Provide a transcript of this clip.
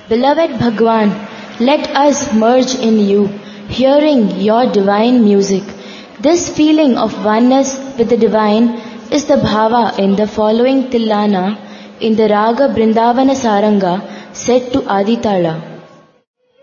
Beloved Bhagwan, let us merge in you, hearing your divine music. This feeling of oneness with the divine is the bhava in the following Tillana in the Raga Brindavana Saranga set to Aditala.